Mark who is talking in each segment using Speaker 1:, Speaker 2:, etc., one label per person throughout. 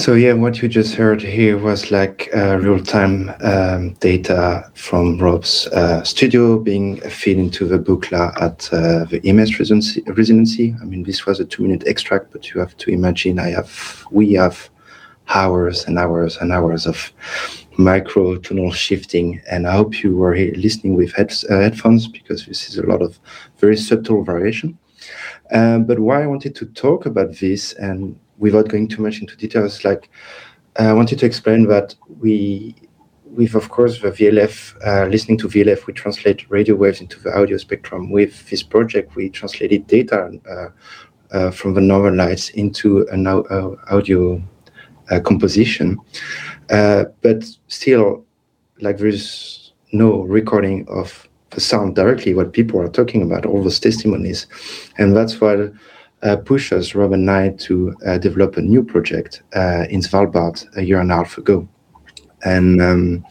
Speaker 1: So yeah, what you just heard here was like real-time data from Rob's studio being fed into the Buchla at the EMS residency. I mean, this was a 2-minute extract, but you have to imagine we have hours and hours and hours of micro-tonal shifting, and I hope you were listening with headphones, because this is a lot of very subtle variation. But why I wanted to talk about this, and without going too much into details, like I wanted to explain that with of course the VLF, listening to VLF, we translate radio waves into the audio spectrum. With this project, we translated data from the northern lights into an audio composition, but still, like, there is no recording of the sound directly, what people are talking about, all those testimonies. And that's what pushed us, Rob and I, to develop a new project in Svalbard a year and a half ago. And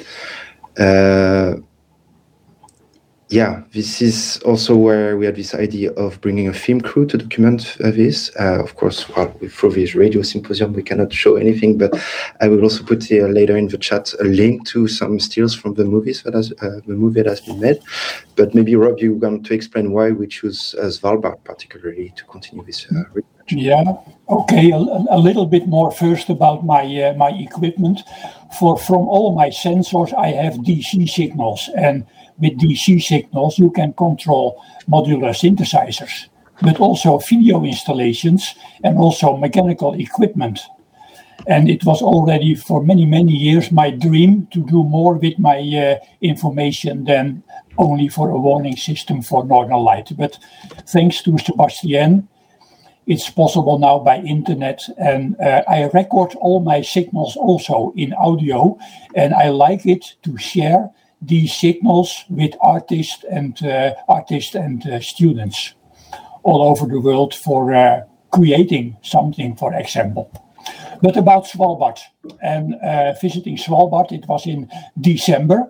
Speaker 1: this is also where we had this idea of bringing a film crew to document this. Of course, through this radio symposium, we cannot show anything, but I will also put here later in the chat a link to some stills from the movie that has been made. But maybe, Rob, you want to explain why we choose Svalbard particularly to continue this research.
Speaker 2: Yeah, okay, a little bit more first about my equipment. From all my sensors, I have DC signals, and with DC signals, you can control modular synthesizers, but also video installations and also mechanical equipment. And it was already for many, many years my dream to do more with my information than only for a warning system for Northern Light. But thanks to Sebastian, it's possible now by internet, and I record all my signals also in audio, and I like it to share these signals with artists and students all over the world for creating something, for example. But about Svalbard and visiting Svalbard, it was in December,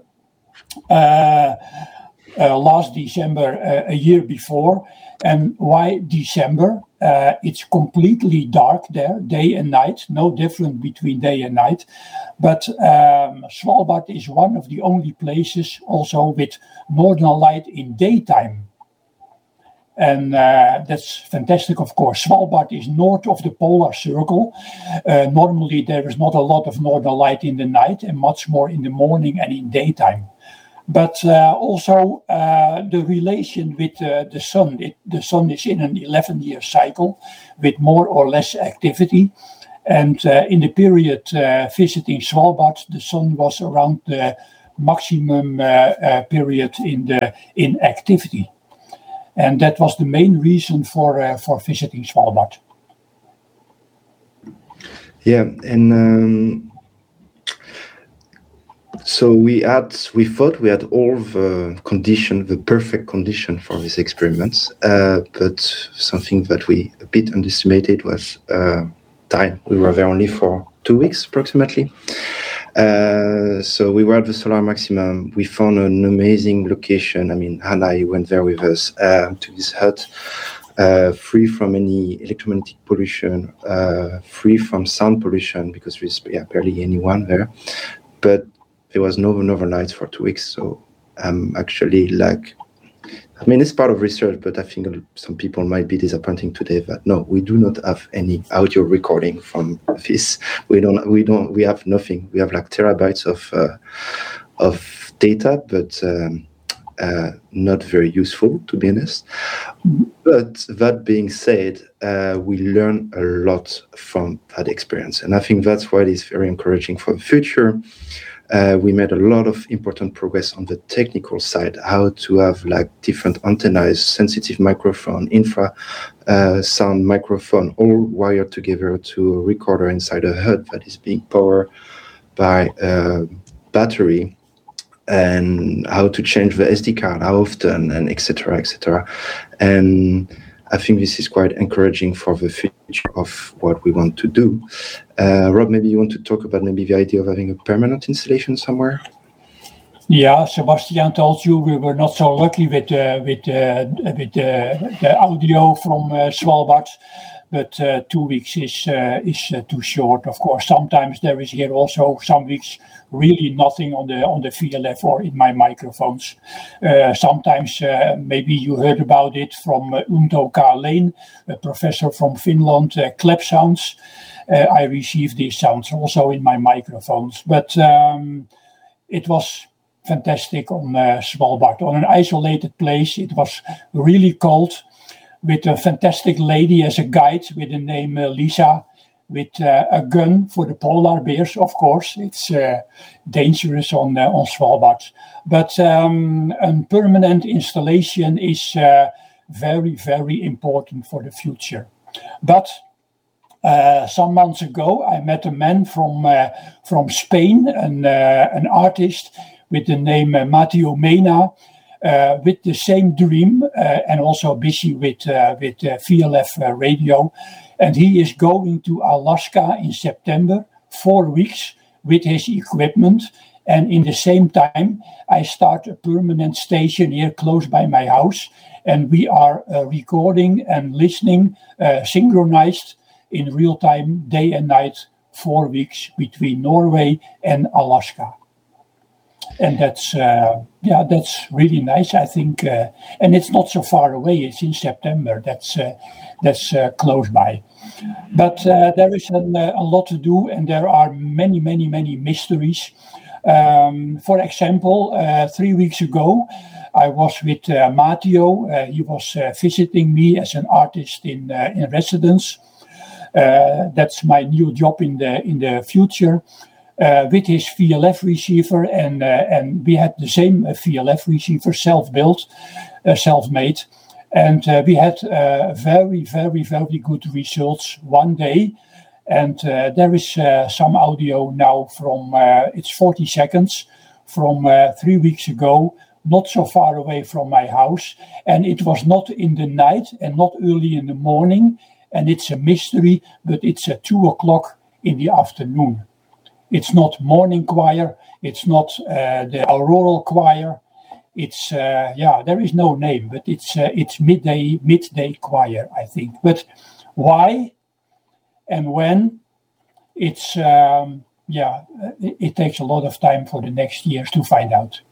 Speaker 2: last December, a year before. And why December? It's completely dark there, day and night, no difference between day and night. But Svalbard is one of the only places also with Northern Light in daytime. And that's fantastic, of course. Svalbard is north of the polar circle. Normally there is not a lot of Northern Light in the night and much more in the morning and in daytime. But also the relation with the sun. The sun is in an 11-year cycle with more or less activity. And in the period visiting Svalbard, the sun was around the maximum period in activity. And that was the main reason for visiting Svalbard.
Speaker 1: Yeah, and so we thought we had all the perfect condition for these experiments, but something that we a bit underestimated was time. We were there only for 2 weeks approximately. So we were at the solar maximum. We found an amazing location. I mean, Hannah went there with us to this hut, free from any electromagnetic pollution, free from sound pollution, because there's barely anyone there. But there was no Northern Lights for 2 weeks. So I'm actually I mean, it's part of research, but I think some people might be disappointing today that no, we do not have any audio recording from this. We have nothing. We have like terabytes of data, but not very useful, to be honest. But that being said, we learn a lot from that experience, and I think that's why it's very encouraging for the future. We made a lot of important progress on the technical side, how to have like different antennas, sensitive microphone, infra sound microphone, all wired together to a recorder inside a hut that is being powered by a battery, and how to change the SD card, how often, and etc., etc. And I think this is quite encouraging for the future of what we want to do. Rob, maybe you want to talk about maybe the idea of having a permanent installation somewhere?
Speaker 2: Yeah, Sebastian told you we were not so lucky with the audio from Svalbard, but 2 weeks is too short. Of course, sometimes there is here also some weeks really nothing on the VLF or in my microphones. Sometimes maybe you heard about it from Unto Karleen, a professor from Finland, clap sounds. I received these sounds also in my microphones, but it was fantastic on Svalbard, on an isolated place. It was really cold, with a fantastic lady as a guide with the name Lisa, with a gun for the polar bears. Of course, it's dangerous on Svalbard, but a permanent installation is very, very important for the future. But some months ago, I met a man from Spain, an artist with the name Matteo Mena, with the same dream, and also busy with VLF radio. And he is going to Alaska in September, 4 weeks, with his equipment. And in the same time, I start a permanent station here close by my house. And we are recording and listening, synchronized in real time, day and night, 4 weeks between Norway and Alaska. And that's really nice, I think, and it's not so far away. It's in September. That's close by, but there is a lot to do, and there are many mysteries. For example, 3 weeks ago, I was with Matteo. He was visiting me as an artist in residence. That's my new job in the future. With his VLF receiver, and we had the same VLF receiver, self-built, self-made, and we had very good results one day. And there is some audio now from it's 40 seconds from 3 weeks ago, not so far away from my house, and it was not in the night and not early in the morning, and it's a mystery, but it's at 2 o'clock in the afternoon. It's not morning choir. It's not the auroral choir. It's there is no name, but it's midday choir, I think. But why and when? It's it takes a lot of time for the next years to find out.